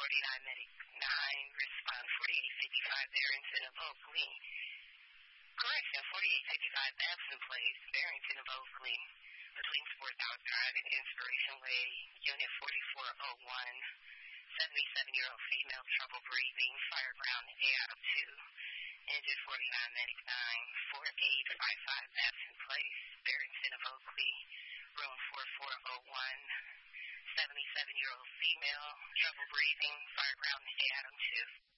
49 Medic 9, respond 4855 Barrington of Oakley. Correction, 4855 Babson Place, Barrington of Oakley, between Sports House Drive and Inspiration Way, Unit 4401, 77-year-old female, trouble breathing, fire ground A out of 2, engine 49 Medic 9, 4855 Babson Place, Barrington of Oakley, room 4401, 77-year-old female, trouble breathing, fire ground A out of 2.